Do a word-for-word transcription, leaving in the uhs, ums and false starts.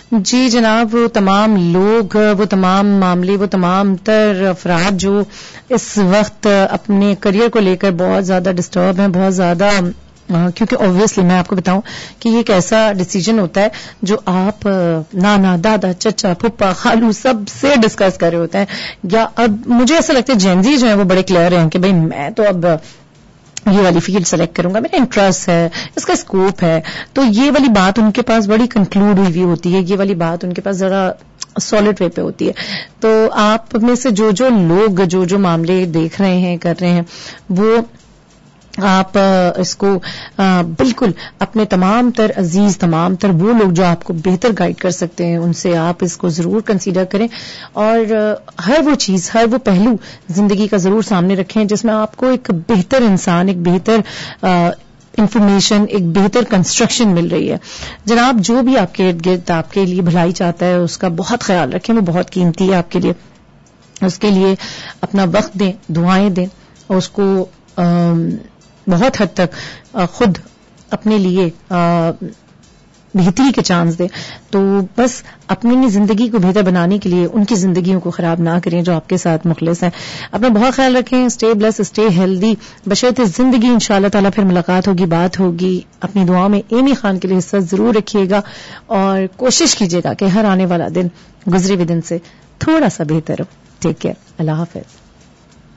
جی جناب، وہ تمام لوگ، وہ تمام معاملے، وہ تمام تر افراد جو اس وقت اپنے کریئر کو لے کر بہت زیادہ ڈسٹرب ہیں، بہت زیادہ، کیونکہ اوبویسلی میں آپ کو بتاؤں کہ یہ ایک ایسا ڈیسیجن ہوتا ہے جو آپ نانا، دادا، چچا، پھپھا، خالو سب سے ڈسکس کر رہے ہوتے ہیں. یا اب مجھے ایسا لگتا ہے جین زی جو ہیں وہ بڑے کلیئر ہیں کہ بھئی میں تو اب یہ والی فیلڈ سلیکٹ کروں گا، میرا انٹرسٹ ہے، اس کا اسکوپ ہے. تو یہ والی بات ان کے پاس بڑی کنکلوڈ ہوئی ہوتی ہے، یہ والی بات ان کے پاس ذرا سالڈ وے پہ ہوتی ہے. تو آپ میں سے جو جو لوگ جو جو معاملے دیکھ رہے ہیں، کر رہے ہیں، وہ آپ اس کو بالکل اپنے تمام تر عزیز، تمام تر وہ لوگ جو آپ کو بہتر گائیڈ کر سکتے ہیں، ان سے آپ اس کو ضرور کنسیڈر کریں. اور ہر وہ چیز، ہر وہ پہلو زندگی کا ضرور سامنے رکھیں جس میں آپ کو ایک بہتر انسان، ایک بہتر انفارمیشن، ایک بہتر کنسٹرکشن مل رہی ہے. جناب، جو بھی آپ کے ارد گرد آپ کے لیے بھلائی چاہتا ہے اس کا بہت خیال رکھیں، وہ بہت قیمتی ہے آپ کے لیے. اس کے لیے اپنا وقت دیں، دعائیں دیں، اور اس کو بہت حد تک خود اپنے لیے بہتری کے چانس دیں. تو بس اپنی زندگی کو بہتر بنانے کے لیے ان کی زندگیوں کو خراب نہ کریں جو آپ کے ساتھ مخلص ہیں. اپنا بہت خیال رکھیں. Stay bless, stay healthy. بشرط زندگی انشاءاللہ تعالیٰ پھر ملاقات ہوگی، بات ہوگی. اپنی دعاؤں میں ایمی خان کے لیے حصہ ضرور رکھیے گا، اور کوشش کیجیے گا کہ ہر آنے والا دن گزرے ہوئے دن سے تھوڑا سا بہتر ہو. Take care. اللہ حافظ.